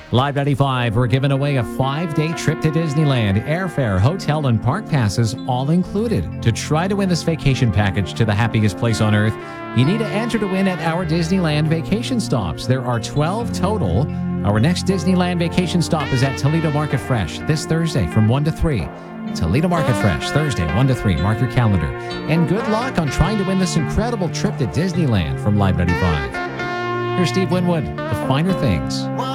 Live 95, we're giving away a 5-day trip to Disneyland. Airfare, hotel, and park passes all included. To try to win this vacation package to the happiest place on earth, you need to enter to win at our Disneyland vacation stops. There are 12 total. Our next Disneyland vacation stop is at Toledo Market Fresh this Thursday from 1 to 3. Toledo Market Fresh, Thursday, 1 to 3. Mark your calendar. And good luck on trying to win this incredible trip to Disneyland from Live 95. Here's Steve Winwood, The Finer Things.